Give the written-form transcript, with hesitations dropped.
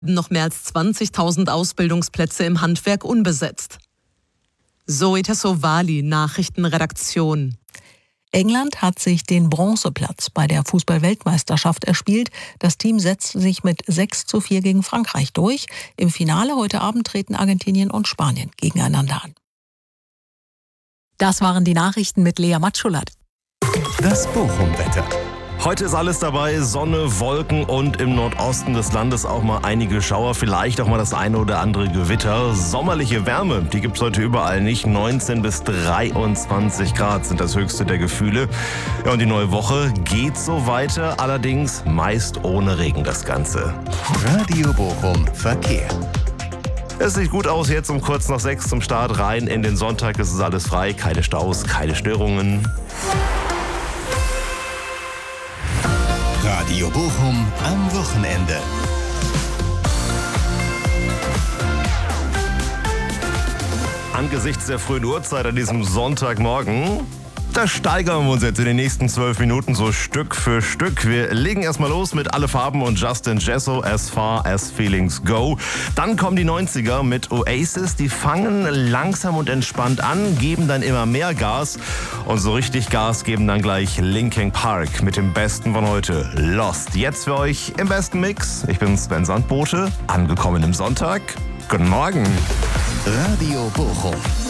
Noch mehr als 20.000 Ausbildungsplätze im Handwerk unbesetzt. Zoe Tassovali, Nachrichtenredaktion. England hat sich den Bronzeplatz bei der Fußball-Weltmeisterschaft erspielt. Das Team setzt sich mit 6:4 gegen Frankreich durch. Im Finale heute Abend treten Argentinien und Spanien gegeneinander an. Das waren die Nachrichten mit Lea Matschulat. Das Bochum-Wetter. Heute ist alles dabei, Sonne, Wolken und im Nordosten des Landes auch mal einige Schauer, vielleicht auch mal das eine oder andere Gewitter. Sommerliche Wärme, die gibt es heute überall nicht. 19 bis 23 Grad sind das höchste der Gefühle. Ja, und die neue Woche geht so weiter, allerdings meist ohne Regen das Ganze. Radio Bochum Verkehr. Es sieht gut aus, jetzt um kurz nach 6 zum Start rein in den Sonntag. Es ist alles frei, keine Staus, keine Störungen. Radio Bochum am Wochenende. Angesichts der frühen Uhrzeit an diesem Sonntagmorgen, da steigern wir uns jetzt in den nächsten 12 Minuten so Stück für Stück. Wir legen erstmal los mit Alle Farben und Justin Jesso, As Far As Feelings Go. Dann kommen die 90er mit Oasis. Die fangen langsam und entspannt an, geben dann immer mehr Gas. Und so richtig Gas geben dann gleich Linkin Park mit dem Besten von heute, Lost. Jetzt für euch im besten Mix. Ich bin Sven Sandbote, angekommen im Sonntag. Guten Morgen. Radio Bochum.